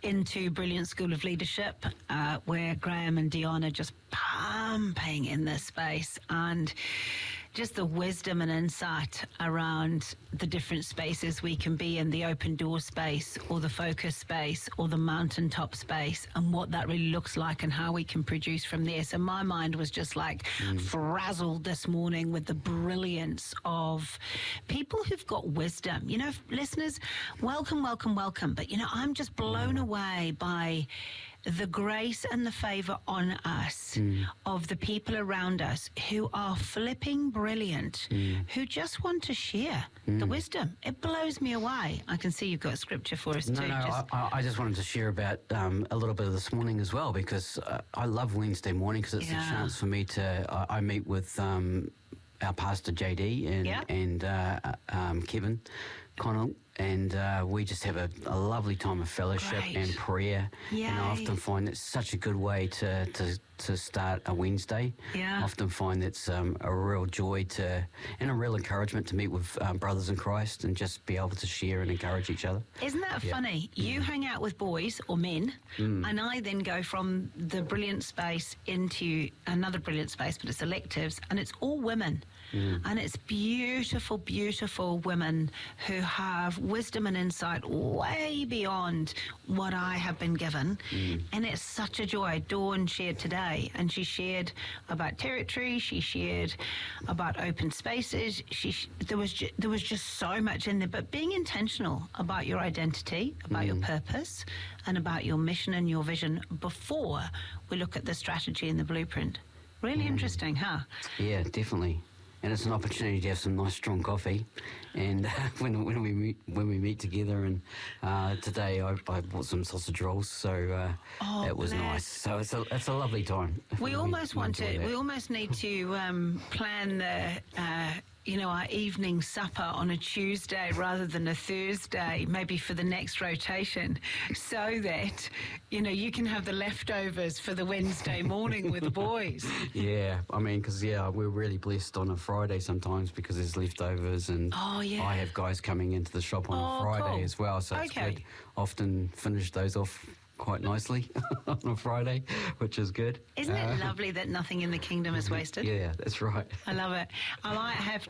into Brilliant School of Leadership, where Graham and Dion are just pumping in this space, and just the wisdom and insight around the different spaces we can be in, the open door space or the focus space or the mountaintop space, and what that really looks like and how we can produce from there. So my mind was just like frazzled this morning with the brilliance of people who've got wisdom. You know, listeners, welcome. But, you know, I'm just blown away by the grace and the favor on us of the people around us who are flipping brilliant, who just want to share the wisdom. It blows me away. I can see you've got scripture for us too. I just wanted to share about a little bit of this morning as well, because I love Wednesday morning because it's a chance for me to, I meet with our pastor JD and Kevin Connell, and we just have a lovely time of fellowship and prayer. Yay. And I often find it's such a good way to start a Wednesday. I often find it's a real joy and a real encouragement to meet with brothers in Christ and just be able to share and encourage each other. Isn't that funny? You hang out with boys or men, and I then go from the brilliant space into another brilliant space, but it's electives, and it's all women. And it's beautiful, beautiful women who have wisdom and insight way beyond what I have been given. And it's such a joy. Dawn shared today, and she shared about territory. She shared about open spaces. There was just so much in there. But being intentional about your identity, about your purpose, and about your mission and your vision before we look at the strategy and the blueprint. Really interesting, huh? Yeah, definitely. And it's an opportunity to have some nice strong coffee, and when we meet together. And today I bought some sausage rolls, so it was nice. So it's a lovely time. We almost need to plan the. Our evening supper on a Tuesday rather than a Thursday, maybe for the next rotation, so that, you can have the leftovers for the Wednesday morning with the boys. Yeah, I mean, because, we're really blessed on a Friday sometimes because there's leftovers, and I have guys coming into the shop on a Friday as well, so it's good. Often finish those off quite nicely on a Friday, which is good. Isn't it lovely that nothing in the kingdom is wasted? Yeah, that's right. I love it. I might have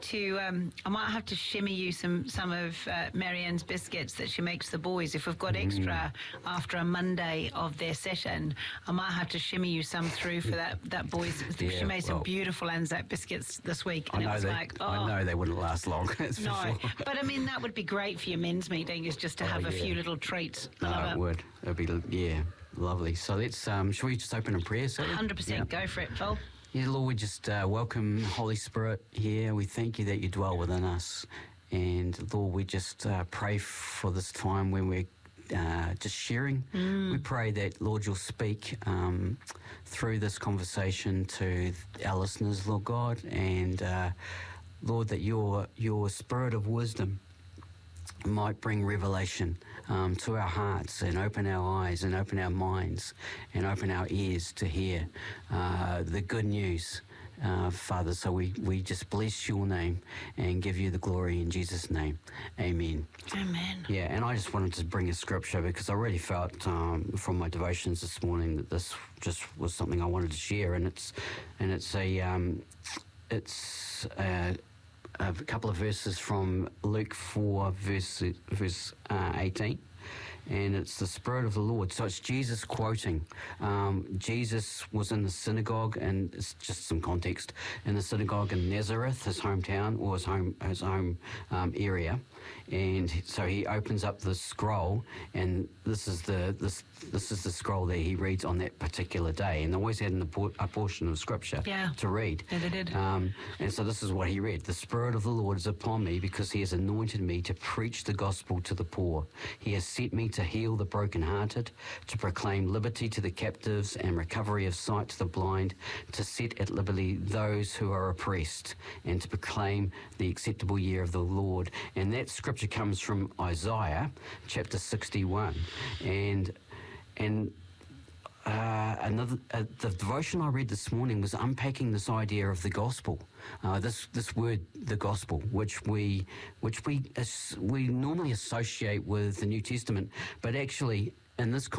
to shimmy you some of Marianne's biscuits that she makes the boys. If we've got extra after a Monday of their session, I might have to shimmy you some through for that boys. She made some beautiful Anzac biscuits this week, and I know they wouldn't last long. That's for sure. But I mean, that would be great for your men's meeting, is just to have a few little treats. It would. It'd be lovely. So let's, shall we just open in prayer? 100%. Go for it, Phil. Yeah, Lord, we just welcome Holy Spirit here. We thank you that you dwell within us. And Lord, we just pray for this time when we're just sharing. We pray that, Lord, you'll speak through this conversation to our listeners, Lord God. And Lord, that your spirit of wisdom might bring revelation to our hearts, and open our eyes and open our minds and open our ears to hear the good news, Father. So we just bless your name and give you the glory in Jesus' name. Amen. Amen. Yeah, and I just wanted to bring a scripture because I really felt from my devotions this morning that this just was something I wanted to share, and it's a couple of verses from Luke 4, verse 18. And it's the Spirit of the Lord. So it's Jesus quoting. Jesus was in the synagogue, and it's just some context, in the synagogue in Nazareth, his hometown, or his home area. And so he opens up the scroll, and this is the scroll that he reads on that particular day. And they always had a portion of scripture to read. Yeah, they did. And so this is what he read. The Spirit of the Lord is upon me because he has anointed me to preach the gospel to the poor. He has sent me to heal the brokenhearted, to proclaim liberty to the captives and recovery of sight to the blind, to set at liberty those who are oppressed, and to proclaim the acceptable year of the Lord. And that scripture comes from Isaiah chapter 61. And the devotion I read this morning was unpacking this idea of the gospel, this word, the gospel, which we normally associate with the New Testament, but actually in this